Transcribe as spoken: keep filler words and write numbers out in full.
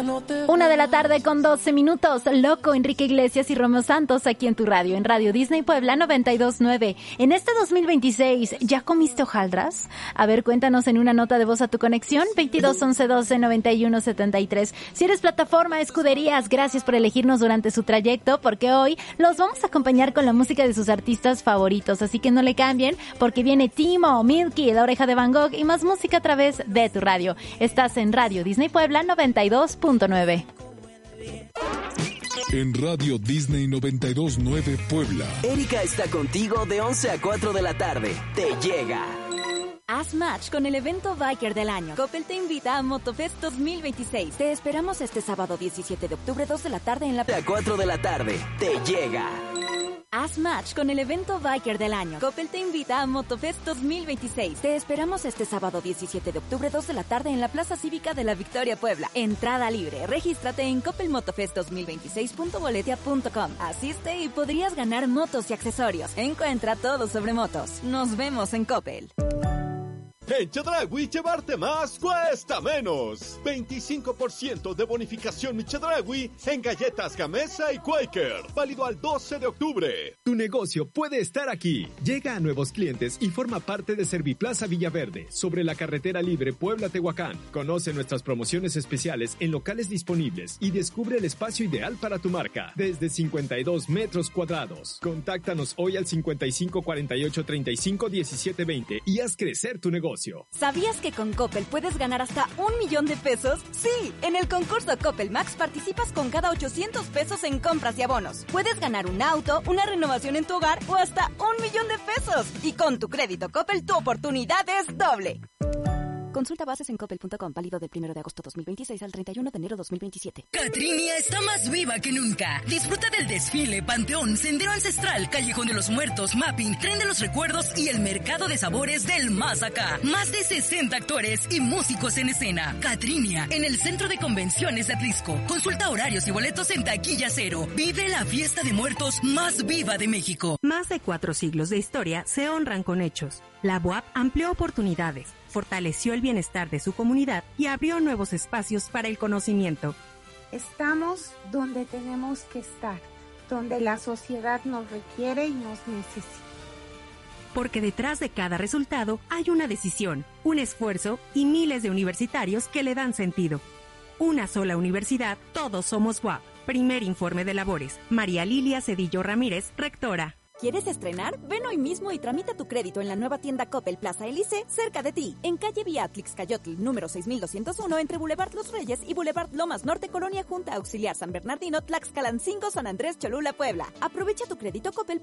Una de la tarde con doce minutos. Loco, Enrique Iglesias y Romeo Santos aquí en tu radio, en Radio Disney Puebla noventa y dos punto nueve. En este dos mil veintiséis, ¿ya comiste hojaldras? A ver, cuéntanos en una nota de voz a tu conexión, veintidós once doce noventa y uno setenta y tres. Si eres plataforma Escuderías, gracias por elegirnos durante su trayecto, porque hoy los vamos a acompañar con la música de sus artistas favoritos, así que no le cambien, porque viene Timo, Milky, La Oreja de Van Gogh y más música a través de tu radio. Estás en Radio Disney Puebla noventa y dos punto nueve. En Radio Disney noventa y dos punto nueve Puebla. Erika está contigo de once a cuatro de la tarde. Te llega. Haz match con el evento Biker del año. Coppel te invita a Motofest dos mil veintiséis. Te esperamos este sábado diecisiete de octubre, dos de la tarde en la... A cuatro de la tarde. Te llega. Haz match con el evento Biker del año. Coppel te invita a Motofest dos mil veintiséis. Te esperamos este sábado diecisiete de octubre, dos de la tarde en la Plaza Cívica de la Victoria, Puebla. Entrada libre. Regístrate en coppel motofest dos mil veintiséis punto boletia punto com. Asiste y podrías ganar motos y accesorios. Encuentra todo sobre motos. Nos vemos en Coppel. En Chedraui, llevarte más cuesta menos. veinticinco por ciento de bonificación Chedraui en galletas Gamesa y Quaker. Válido al doce de octubre. Tu negocio puede estar aquí. Llega a nuevos clientes y forma parte de Serviplaza Villaverde, sobre la carretera libre Puebla-Tehuacán. Conoce nuestras promociones especiales en locales disponibles y descubre el espacio ideal para tu marca, desde cincuenta y dos metros cuadrados. Contáctanos hoy al cincuenta y cinco cuarenta y ocho treinta y cinco diecisiete veinte y haz crecer tu negocio. ¿Sabías que con Coppel puedes ganar hasta un millón de pesos? Sí, en el concurso Coppel Max participas con cada ochocientos pesos en compras y abonos. Puedes ganar un auto, una renovación en tu hogar o hasta un millón de pesos. Y con tu crédito Coppel, tu oportunidad es doble. Consulta bases en coppel punto com, válido del primero de agosto dos mil veintiséis al treinta y uno de enero dos mil veintisiete. Catrinia está más viva que nunca. Disfruta del desfile, panteón, sendero ancestral, callejón de los muertos, mapping, tren de los recuerdos y el mercado de sabores del más acá. Más de sesenta actores y músicos en escena. Catrinia, en el Centro de Convenciones de Atlisco. Consulta horarios y boletos en Taquilla Cero. Vive la fiesta de muertos más viva de México. Más de cuatro siglos de historia se honran con hechos. La B U A P amplió oportunidades, fortaleció el bienestar de su comunidad y abrió nuevos espacios para el conocimiento. Estamos donde tenemos que estar, donde la sociedad nos requiere y nos necesita. Porque detrás de cada resultado hay una decisión, un esfuerzo y miles de universitarios que le dan sentido. Una sola universidad, todos somos B U A P. Primer informe de labores. María Lilia Cedillo Ramírez, rectora. ¿Quieres estrenar? Ven hoy mismo y tramita tu crédito en la nueva tienda Coppel Plaza Elise, cerca de ti, en calle Beatrix Cayotl, número seis mil doscientos uno, entre Boulevard Los Reyes y Boulevard Lomas Norte, Colonia Junta Auxiliar San Bernardino, Tlaxcalancingo, San Andrés Cholula, Puebla. Aprovecha tu crédito Coppel